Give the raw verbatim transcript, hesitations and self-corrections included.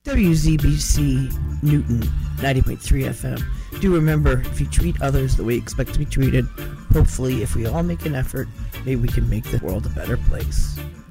W Z B C Newton, ninety point three F M. Do remember, if you treat others the way you expect to be treated, hopefully if we all make an effort, maybe we can make the world a better place.